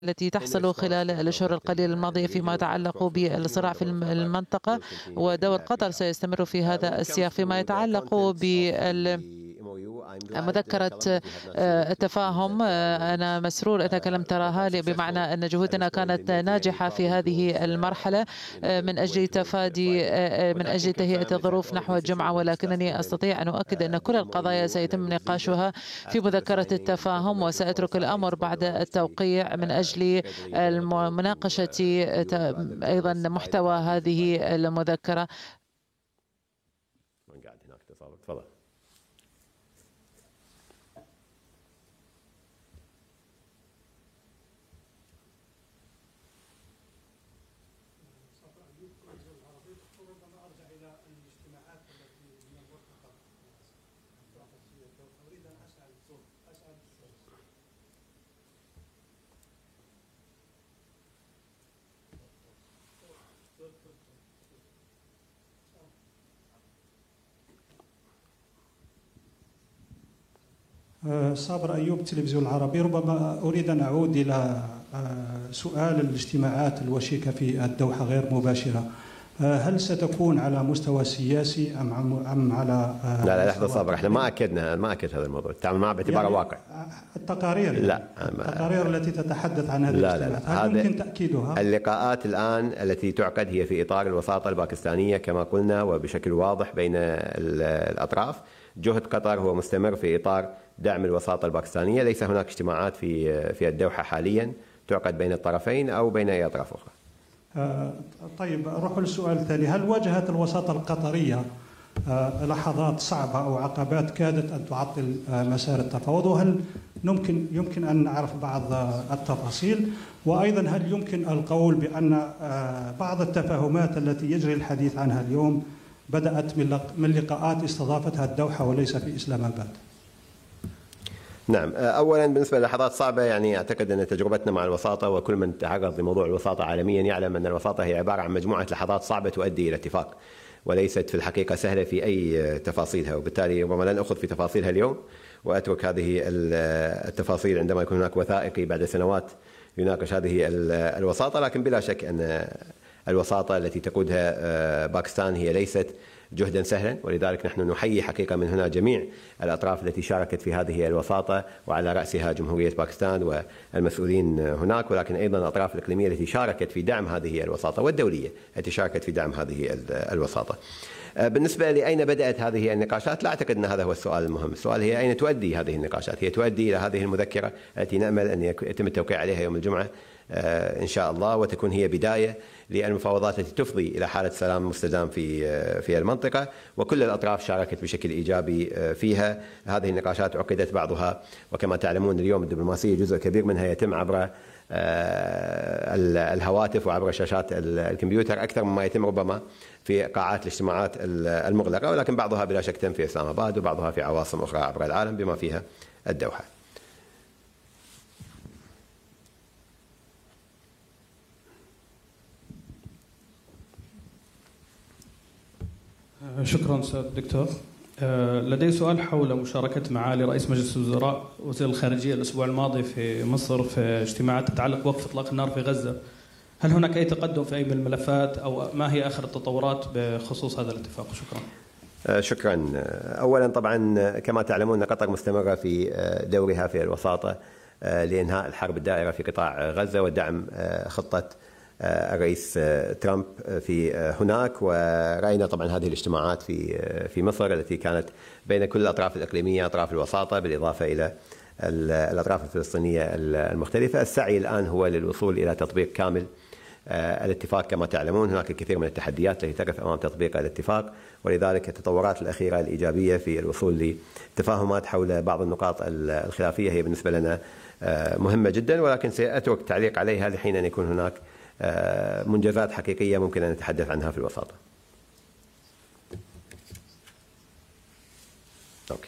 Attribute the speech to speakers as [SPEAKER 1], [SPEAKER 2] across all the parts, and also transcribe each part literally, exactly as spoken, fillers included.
[SPEAKER 1] التي تحصل خلال الأشهر القليلة الماضية فيما يتعلق بالصراع في المنطقة، ودور قطر سيستمر في هذا السياق. فيما يتعلق بال مذكرة التفاهم، أنا مسرور أنك لم تراها، بمعنى أن جهودنا كانت ناجحة في هذه المرحلة من أجل تفادي من أجل تهيئة الظروف نحو الجمعة، ولكنني أستطيع أن أؤكد أن كل القضايا سيتم نقاشها في مذكرة التفاهم، وسأترك الأمر بعد التوقيع من أجل مناقشة أيضا محتوى هذه المذكرة.
[SPEAKER 2] صابر أيوب، التلفزيون العربي. ربما أريد أن أعود إلى سؤال الاجتماعات الوشيكة في الدوحة غير مباشرة. هل ستكون على مستوى سياسي أم أم على
[SPEAKER 3] لا لا لحظة صابر، احنا ما أكدنا ما أكد هذا الموضوع، التعامل معه باعتباره يعني واقع.
[SPEAKER 2] التقارير
[SPEAKER 3] لا
[SPEAKER 2] التقارير التي تتحدث عن هذه
[SPEAKER 3] لا لا
[SPEAKER 2] هل يمكن تأكيدها؟
[SPEAKER 3] اللقاءات الآن التي تعقد هي في إطار الوساطة الباكستانية كما قلنا وبشكل واضح بين الأطراف. جهد قطر هو مستمر في إطار دعم الوساطة الباكستانية، ليس هناك اجتماعات في في الدوحة حاليا تعقد بين الطرفين أو بين أي أطراف أخرى.
[SPEAKER 2] آه طيب، أروح للسؤال التالي. هل واجهت الوساطة القطرية آه لحظات صعبة أو عقبات كادت أن تعطل آه مسار التفاوض؟ وهل يمكن يمكن أن نعرف بعض آه التفاصيل؟ وأيضا هل يمكن القول بأن آه بعض التفاهمات التي يجري الحديث عنها اليوم بدأت من لقاءات استضافتها الدوحة وليس في إسلام آباد؟
[SPEAKER 3] نعم، أولا بالنسبة للحظات صعبة، يعني أعتقد أن تجربتنا مع الوساطة وكل من تعرض لموضوع الوساطة عالميا يعلم أن الوساطة هي عبارة عن مجموعة لحظات صعبة تؤدي إلى اتفاق، وليست في الحقيقة سهلة في أي تفاصيلها، وبالتالي ربما لن أخذ في تفاصيلها اليوم وأترك هذه التفاصيل عندما يكون هناك وثائقي بعد سنوات يناقش هذه الوساطة. لكن بلا شك أن الوساطة التي تقودها باكستان هي ليست جهدا سهلا، ولذلك نحن نحيي حقيقة من هنا جميع الأطراف التي شاركت في هذه الوساطة، وعلى رأسها جمهورية باكستان والمسؤولين هناك، ولكن أيضا الأطراف الإقليمية التي شاركت في دعم هذه الوساطة والدولية التي شاركت في دعم هذه الوساطة. بالنسبة لأين بدأت هذه النقاشات، لا أعتقد أن هذا هو السؤال المهم. السؤال هي أين تؤدي هذه النقاشات. هي تؤدي إلى هذه المذكرة التي نأمل أن يتم التوقيع عليها يوم الجمعة إن شاء الله، وتكون هي بداية للمفاوضات التي تفضي إلى حالة سلام مستدام في في المنطقة، وكل الأطراف شاركت بشكل إيجابي فيها. هذه النقاشات عقدت بعضها، وكما تعلمون اليوم الدبلوماسية جزء كبير منها يتم عبر الهواتف وعبر شاشات الكمبيوتر أكثر مما يتم ربما في قاعات الاجتماعات المغلقة، ولكن بعضها بلا شك تم في إسلام آباد وبعضها في عواصم أخرى عبر العالم بما فيها الدوحة.
[SPEAKER 4] شكرا سيد الدكتور. لدي سؤال حول مشاركة معالي رئيس مجلس الوزراء وزير الخارجية الأسبوع الماضي في مصر في اجتماعات تتعلق بوقف إطلاق النار في غزة. هل هناك أي تقدم في أي من الملفات، أو ما هي آخر التطورات بخصوص هذا الاتفاق؟ شكرا.
[SPEAKER 3] شكرا. أولا طبعا كما تعلمون قطر مستمرة في دورها في الوساطة لإنهاء الحرب الدائرة في قطاع غزة ودعم خطة الرئيس ترامب في هناك. ورأينا طبعا هذه الاجتماعات في في مصر التي كانت بين كل الأطراف الإقليمية، أطراف الوساطة بالإضافة إلى الأطراف الفلسطينية المختلفة. السعي الآن هو للوصول إلى تطبيق كامل الاتفاق. كما تعلمون هناك الكثير من التحديات التي تقف أمام تطبيق الاتفاق، ولذلك التطورات الأخيرة الإيجابية في الوصول لتفاهمات حول بعض النقاط الخلافية هي بالنسبة لنا مهمة جدا، ولكن سأترك تعليق عليها لحين أن يكون هناك منجزات حقيقية ممكن أن نتحدث عنها في الوساطة. أوكي.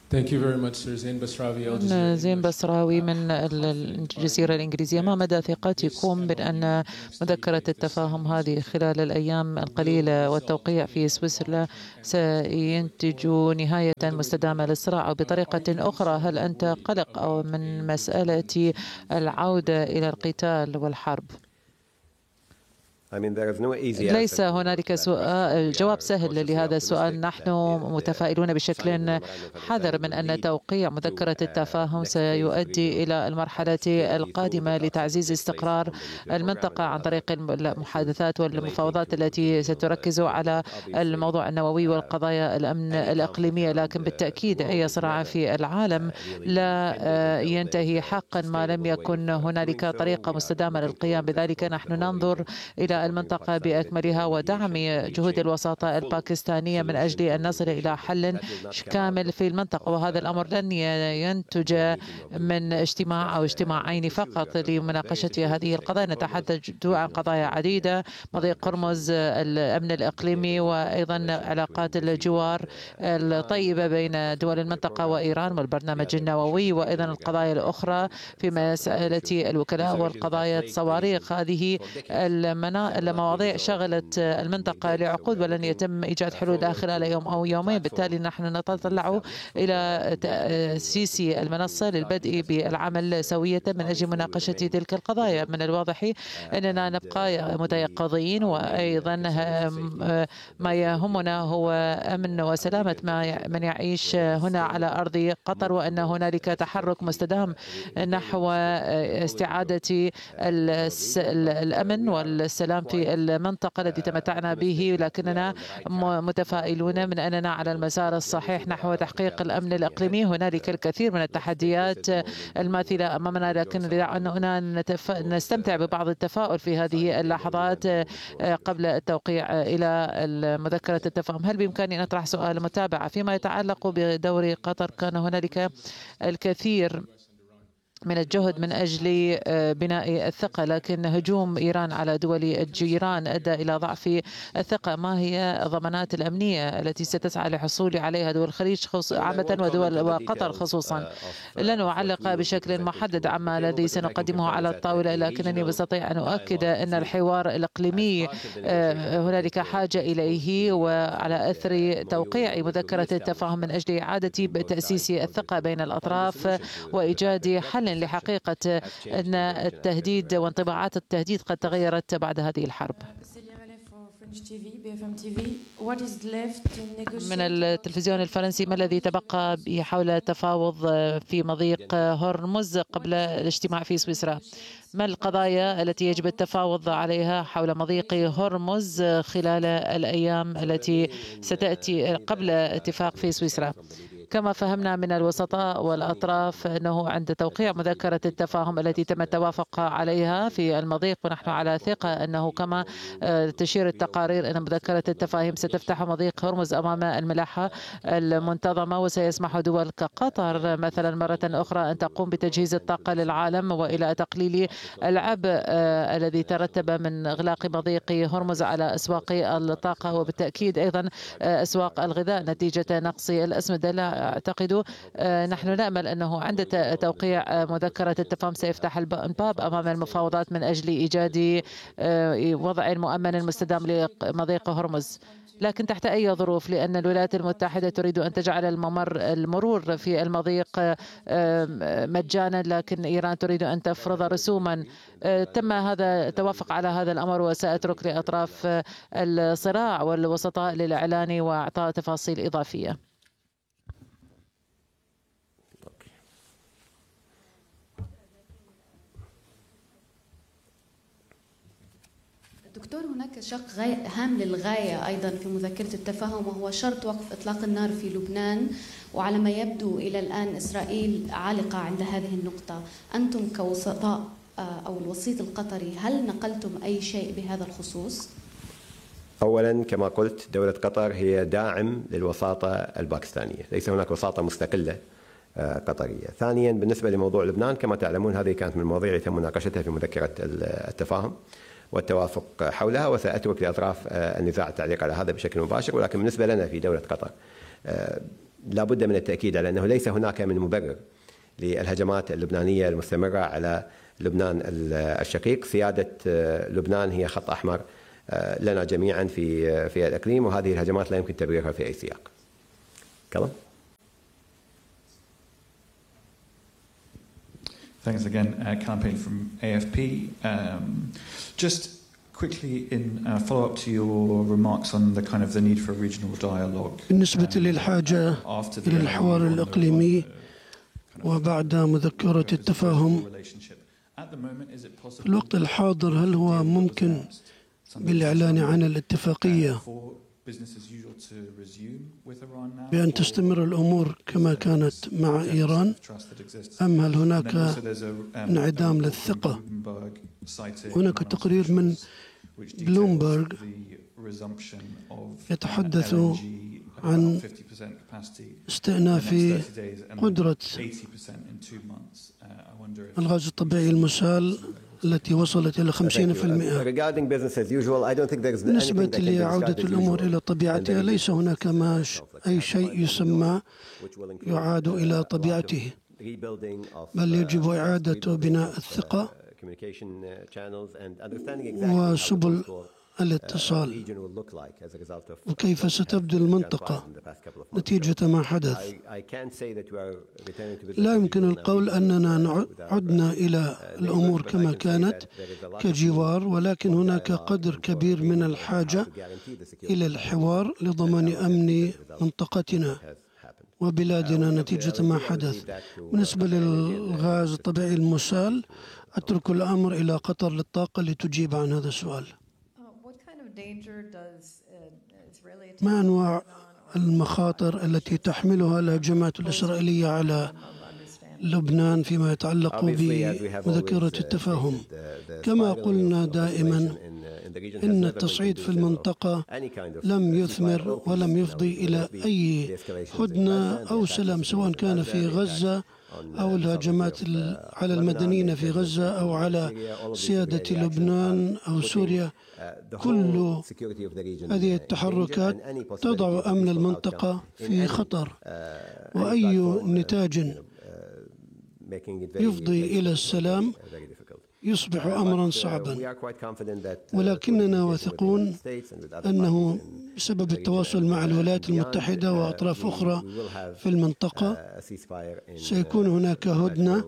[SPEAKER 5] Thank you very much, sir. زين بسراوي
[SPEAKER 1] زين بسراوي من الجزيرة الإنجليزية. ما مدى ثقتكم بأن مذكرة التفاهم هذه خلال الأيام القليلة والتوقيع في سويسرا سينتج نهاية مستدامة للصراع؟ أو بطريقة أخرى، هل أنت قلق أو من مسألة العودة إلى القتال والحرب؟ ليس هنالك سؤال جواب سهل لهذا السؤال. نحن متفائلون بشكل حذر من أن توقيع مذكرة التفاهم سيؤدي إلى المرحلة القادمة لتعزيز استقرار المنطقة عن طريق المحادثات والمفاوضات التي ستركز على الموضوع النووي والقضايا الأمن الإقليمية. لكن بالتأكيد أي صراع في العالم لا ينتهي حقا ما لم يكن هنالك طريقة مستدامة للقيام بذلك. نحن ننظر إلى المنطقة بأكملها ودعم جهود الوساطة الباكستانية من أجل أن نصل إلى حل كامل في المنطقة، وهذا الأمر لن ينتج من اجتماع أو اجتماعين فقط لمناقشة هذه القضايا. نتحدث عن قضايا عديدة: مضيق هرمز، الأمن الإقليمي، وأيضا علاقات الجوار الطيبة بين دول المنطقة وإيران والبرنامج النووي، وأيضا القضايا الأخرى في مسألة الوكلاء والقضايا الصواريخ. هذه المواضيع شغلت المنطقة لعقود ولن يتم إيجاد حلول خلال يوم أو يومين. بالتالي نحن نتطلع إلى تأسيس المنصة للبدء بالعمل سوية من أجل مناقشة تلك القضايا. من الواضح أننا نبقى متيقظين، وأيضا ما يهمنا هو أمن وسلامة من يعيش هنا على أرض قطر، وأن هنالك تحرك مستدام نحو استعادة الأمن والسلام في المنطقة الذي تمتعنا به. لكننا متفائلون من أننا على المسار الصحيح نحو تحقيق الأمن الإقليمي. هنالك الكثير من التحديات الماثلة أمامنا، لكن لأننا نستمتع ببعض التفاؤل في هذه اللحظات قبل التوقيع إلى مذكرة التفاهم. هل بإمكاني أن أطرح سؤال متابعة فيما يتعلق بدور قطر؟ كان هنالك الكثير من الجهد من أجل بناء الثقة، لكن هجوم إيران على دول الجيران أدى إلى ضعف الثقة. ما هي الضمانات الأمنية التي ستسعى للحصول عليها دول الخليج عامة ودول وقطر خصوصا؟ لن أعلق بشكل محدد عما الذي سنقدمه على الطاولة، لكنني بستطيع أن أؤكد أن الحوار الإقليمي هنالك حاجة إليه، وعلى أثر توقيع مذكرة التفاهم من أجل إعادة تأسيس الثقة بين الأطراف وإيجاد حل لحقيقة أن التهديد وانطباعات التهديد قد تغيرت بعد هذه الحرب. من التلفزيون الفرنسي: ما الذي تبقى حول التفاوض في مضيق هرمز قبل الاجتماع في سويسرا؟ ما القضايا التي يجب التفاوض عليها حول مضيق هرمز خلال الأيام التي ستأتي قبل اتفاق في سويسرا؟ كما فهمنا من الوسطاء والأطراف أنه عند توقيع مذكرة التفاهم التي تم التوافق عليها في المضيق، ونحن على ثقة أنه كما تشير التقارير أن مذكرة التفاهم ستفتح مضيق هرمز أمام الملاحة المنتظمة، وسيسمح دول كقطر مثلا مرة أخرى أن تقوم بتجهيز الطاقة للعالم وإلى تقليل العبء الذي ترتب من إغلاق مضيق هرمز على أسواق الطاقة، وبالتأكيد أيضا أسواق الغذاء نتيجة نقص الأسمدة. لا أعتقد، نحن نأمل أنه عند توقيع مذكرة التفاهم سيفتح الباب أمام المفاوضات من أجل إيجاد وضع مؤمن مستدام لمضيق هرمز، لكن تحت أي ظروف؟ لأن الولايات المتحدة تريد أن تجعل الممر المرور في المضيق مجانا، لكن إيران تريد أن تفرض رسوما. تم هذا التوافق على هذا الأمر، وسأترك لأطراف الصراع والوسطاء للإعلان وإعطاء تفاصيل إضافية.
[SPEAKER 6] دكتور، هناك شق هام للغاية أيضا في مذكرة التفاهم، وهو شرط وقف إطلاق النار في لبنان، وعلى ما يبدو إلى الآن إسرائيل عالقة عند هذه النقطة. أنتم كوسطاء أو الوسيط القطري، هل نقلتم أي شيء بهذا الخصوص؟
[SPEAKER 3] أولا كما قلت، دولة قطر هي داعم للوساطة الباكستانية، ليس هناك وساطة مستقلة قطرية. ثانيا بالنسبة لموضوع لبنان، كما تعلمون هذه كانت من المواضيع التي تم مناقشتها في مذكرة التفاهم والتوافق حولها، وسأترك لأطراف النزاع التعليق على هذا بشكل مباشر. ولكن بالنسبة لنا في دولة قطر لا بد من التأكيد على أنه ليس هناك من مبرر للهجمات اللبنانية المستمرة على لبنان الشقيق. سيادة لبنان هي خط أحمر لنا جميعا في في الإقليم، وهذه الهجمات لا يمكن تبريرها في أي سياق. كلام.
[SPEAKER 7] Thanks again, uh, campaign from A F P. Um, just quickly in uh, follow-up to your remarks on the kind of the need for a regional dialogue.
[SPEAKER 8] بالنسبة للحاجة إلى الحوار الإقليمي وبعد مذكرة التفاهم، في الوقت الحاضر هل هو ممكن بالإعلان عن الاتفاقية بأن تستمر الأمور كما كانت مع إيران، أم هل هناك انعدام للثقة؟ هناك تقرير من بلومبرغ يتحدث عن استئناف قدرة الغاز الطبيعي المسال التي وصلت إلى خمسين بالمئة. بالنسبة لعودة الأمور إلى طبيعتها، ليس هناك ما أي شيء يسمى يعاد إلى طبيعته، بل يجب إعادة بناء الثقة وسبل الاتصال وكيف ستبدو المنطقة نتيجة ما حدث. لا يمكن القول أننا عدنا إلى الأمور كما كانت كجوار، ولكن هناك قدر كبير من الحاجة إلى الحوار لضمان أمن منطقتنا وبلادنا نتيجة ما حدث. بالنسبة للغاز الطبيعي المسال، أترك الأمر إلى قطر للطاقة لتجيب عن هذا السؤال. ما أنواع المخاطر التي تحملها الهجمات الإسرائيلية على لبنان فيما يتعلق بمذكرة التفاهم؟ كما قلنا دائما إن التصعيد في المنطقة لم يثمر ولم يفضي إلى أي هدنة أو سلام، سواء كان في غزة أو الهجمات على المدنيين في غزة أو على سيادة لبنان أو سوريا. كل هذه التحركات تضع أمن المنطقة في خطر، وأي نتاج يفضي إلى السلام يصبح أمرا صعبا. ولكننا واثقون أنه بسبب التواصل مع الولايات المتحدة وأطراف أخرى في المنطقة سيكون هناك هدنة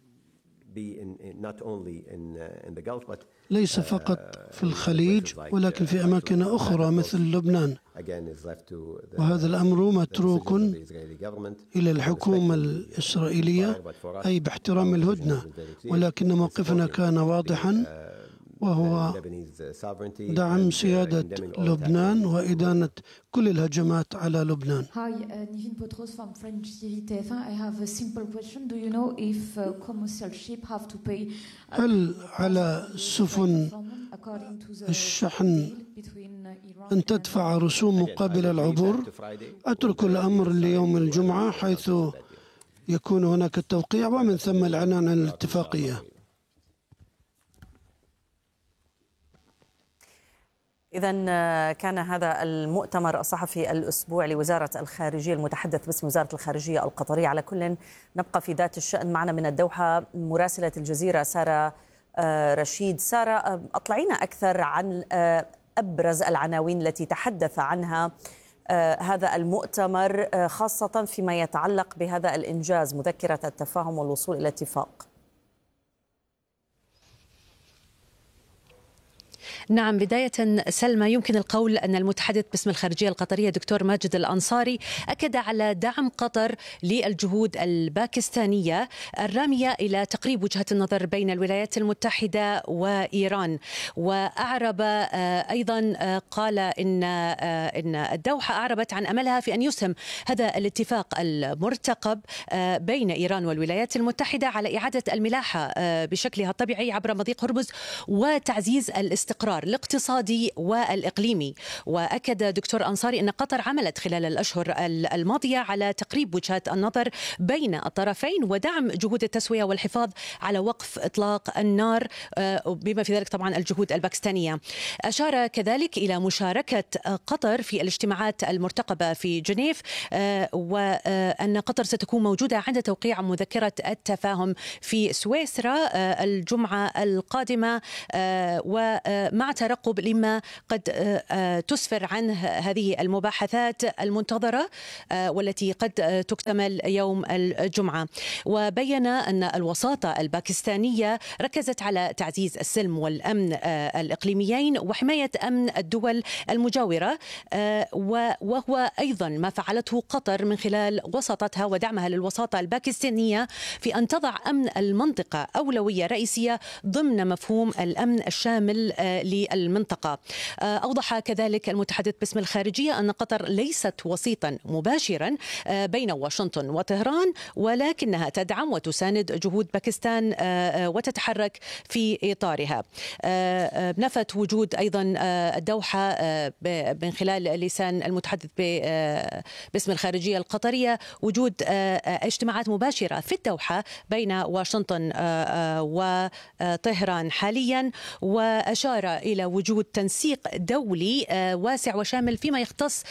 [SPEAKER 8] ليس فقط في الخليج ولكن في أماكن أخرى مثل لبنان، وهذا الأمر متروك إلى الحكومة الإسرائيلية أي باحترام الهدنة، ولكن موقفنا كان واضحا وهو دعم سيادة لبنان وإدانة كل الهجمات على لبنان.
[SPEAKER 9] Hi, Nivine Potros from French T V T F one. I have a simple question. Do you know if commercial ships have to pay?
[SPEAKER 8] هل على سفن الشحن أن تدفع رسوم مقابل العبور؟ أترك الأمر ليوم الجمعة حيث يكون هناك التوقيع ومن ثم الإعلان عن الاتفاقية.
[SPEAKER 10] إذن كان هذا المؤتمر الصحفي الأسبوع لوزارة الخارجية المتحدث باسم وزارة الخارجية القطرية. على كل نبقى في ذات الشأن. معنا من الدوحة مراسلة الجزيرة سارة رشيد. سارة، أطلعينا أكثر عن أبرز العناوين التي تحدث عنها هذا المؤتمر، خاصة فيما يتعلق بهذا الإنجاز مذكرة التفاهم والوصول إلى اتفاق.
[SPEAKER 11] نعم، بداية سلمى، يمكن القول أن المتحدث باسم الخارجية القطرية دكتور ماجد الأنصاري أكد على دعم قطر للجهود الباكستانية الرامية إلى تقريب وجهة النظر بين الولايات المتحدة وإيران، وأعرب أيضا قال إن إن الدوحة أعربت عن أملها في أن يسهم هذا الاتفاق المرتقب بين إيران والولايات المتحدة على إعادة الملاحة بشكلها الطبيعي عبر مضيق هرمز وتعزيز الاستقرار الاستقرار الاقتصادي والإقليمي. وأكد دكتور أنصاري أن قطر عملت خلال الأشهر الماضية على تقريب وجهات النظر بين الطرفين ودعم جهود التسوية والحفاظ على وقف إطلاق النار بما في ذلك طبعا الجهود الباكستانية. أشار كذلك إلى مشاركة قطر في الاجتماعات المرتقبة في جنيف وأن قطر ستكون موجودة عند توقيع مذكرة التفاهم في سويسرا الجمعة القادمة ومع ترقب لما قد تسفر عنه هذه المباحثات المنتظرة والتي قد تكتمل يوم الجمعة. وبين أن الوساطة الباكستانية ركزت على تعزيز السلم والأمن الإقليميين وحماية أمن الدول المجاورة، وهو أيضا ما فعلته قطر من خلال وساطتها ودعمها للوساطة الباكستانية في أن تضع أمن المنطقة أولوية رئيسية ضمن مفهوم الأمن الشامل للمنطقة. أوضح كذلك المتحدث باسم الخارجية أن قطر ليست وسيطا مباشرا بين واشنطن وطهران، ولكنها تدعم وتساند جهود باكستان وتتحرك في إطارها. نفت وجود أيضا الدوحة من خلال لسان المتحدث باسم الخارجية القطرية وجود اجتماعات مباشرة في الدوحة بين واشنطن وطهران حاليا، وأشار إلى وجود تنسيق دولي واسع وشامل فيما يختص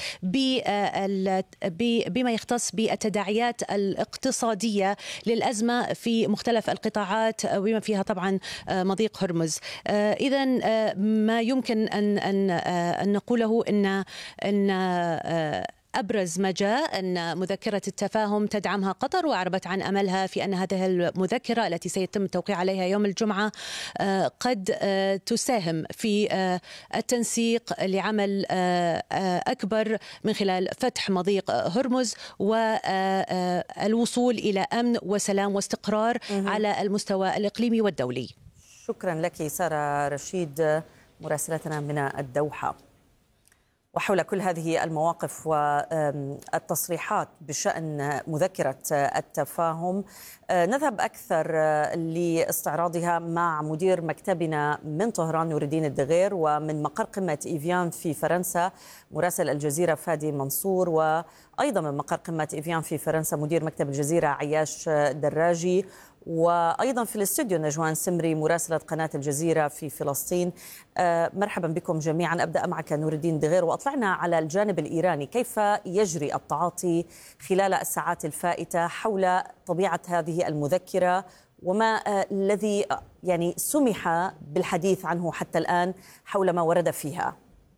[SPEAKER 11] بما يختص بالتداعيات الاقتصادية للأزمة في مختلف القطاعات بما فيها طبعا مضيق هرمز. إذن ما يمكن أن أن أن نقوله إن أن أبرز ما جاء أن مذكرة التفاهم تدعمها قطر، وأعربت عن أملها في أن هذه المذكرة التي سيتم التوقيع عليها يوم الجمعة قد تساهم في التنسيق لعمل أكبر من خلال فتح مضيق هرمز والوصول إلى أمن وسلام واستقرار على المستوى الإقليمي والدولي.
[SPEAKER 10] شكرا لك سارة رشيد مراسلتنا من الدوحة. وحول كل هذه المواقف والتصريحات بشأن مذكرة التفاهم نذهب أكثر لاستعراضها مع مدير مكتبنا من طهران نور الدين الدغير، ومن مقر قمة إيفيان في فرنسا مراسل الجزيرة فادي منصور، وأيضا من مقر قمة إيفيان في فرنسا مدير مكتب الجزيرة عياش دراجي، وأيضا في الاستوديو نجوان سمري مراسلة قناة الجزيرة في فلسطين. أه مرحبا بكم جميعا. أبدأ معك نور الدين دغير، وأطلعنا على الجانب الإيراني، كيف يجري التعاطي خلال الساعات الفائتة حول طبيعة هذه المذكرة وما أه الذي يعني سمح بالحديث عنه حتى الآن حول ما ورد فيها؟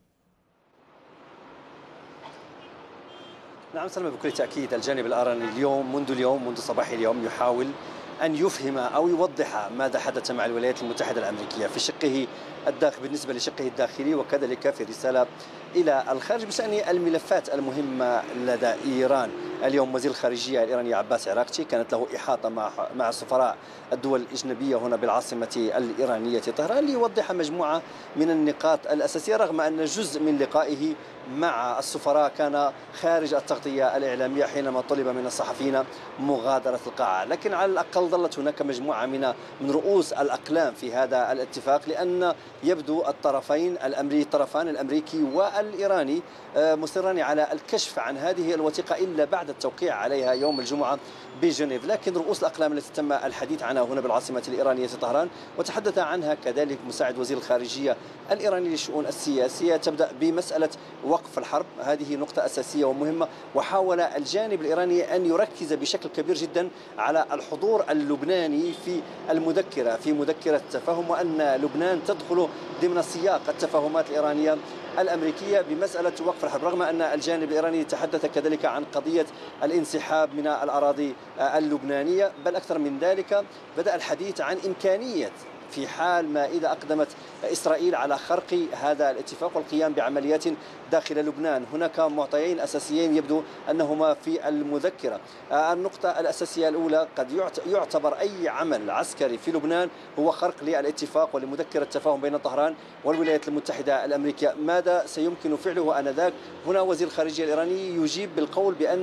[SPEAKER 12] نعم سلمى، بكل تأكيد الجانب الإيراني اليوم منذ اليوم منذ صباح اليوم يحاول أن يفهم أو يوضح ماذا حدث مع الولايات المتحدة الأمريكية في شقه الداخلي بالنسبة لشقه الداخلي، وكذلك في رسالة إلى الخارج بشأن الملفات المهمة لدى إيران. اليوم وزير الخارجية الإيراني عباس عراقتي كانت له إحاطة مع مع سفراء الدول الأجنبية هنا بالعاصمة الإيرانية طهران ليوضح مجموعة من النقاط الأساسية، رغم أن جزء من لقائه مع السفراء كان خارج التغطية الإعلامية حينما طلب من الصحفيين مغادرة القاعة، لكن على الأقل ظلت هناك مجموعة من من رؤوس الأقلام في هذا الاتفاق، لأن يبدو الطرفين الأمريكي الطرفان الأمريكي والإيراني مصران على الكشف عن هذه الوثيقة إلا بعد التوقيع عليها يوم الجمعة بجنيف. لكن رؤوس الأقلام التي تم الحديث عنها هنا بالعاصمة الإيرانية طهران وتحدث عنها كذلك مساعد وزير الخارجية الإيراني للشؤون السياسية تبدأ بمسألة وقف الحرب، هذه نقطة أساسية ومهمة، وحاول الجانب الإيراني أن يركز بشكل كبير جدا على الحضور اللبناني في المذكرة في مذكرة التفاهم، وأن لبنان تدخل ضمن سياق التفاهمات الإيرانية الأمريكية بمسألة وقف الحرب، رغم أن الجانب الإيراني تحدث كذلك عن قضية الانسحاب من الأراضي اللبنانية، بل أكثر من ذلك بدأ الحديث عن إمكانية في حال ما إذا أقدمت إسرائيل على خرق هذا الاتفاق والقيام بعمليات داخل لبنان. هناك معطيين أساسيين يبدو أنهما في المذكرة. النقطة الأساسية الأولى، قد يعتبر أي عمل عسكري في لبنان هو خرق للاتفاق ولمذكرة التفاهم بين طهران والولايات المتحدة الأمريكية. ماذا سيمكن فعله آنذاك؟ هنا وزير الخارجية الإيراني يجيب بالقول بأن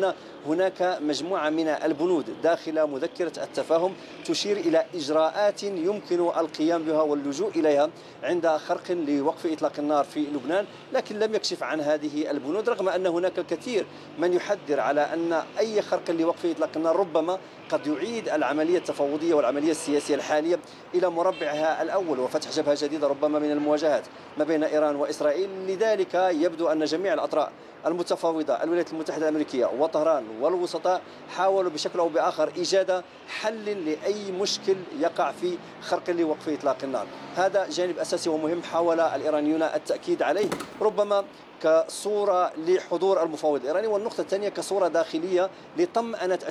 [SPEAKER 12] هناك مجموعة من البنود داخل مذكرة التفاهم تشير إلى إجراءات يمكن القيام بها واللجوء إليها عند خرق لوقف إطلاق النار في لبنان، لكن لم يكشف عن هذه البنود، رغم أن هناك الكثير من يحذر على أن أي خرق لوقف إطلاق النار ربما قد يعيد العملية التفاوضية والعملية السياسية الحالية إلى مربعها الأول وفتح جبهة جديدة ربما من المواجهات ما بين إيران وإسرائيل. لذلك يبدو أن جميع الأطراف المتفاوضة الولايات المتحدة الأمريكية وطهران والوسطاء حاولوا بشكل أو بآخر إيجاد حل لأي مشكل يقع في خرق لوقف إطلاق النار. هذا جانب أساسي ومهم حاول الإيرانيون التأكيد عليه، ربما كصورة لحضور المفاوض الإيراني، والنقطة الثانية كصورة داخلية لطمأنة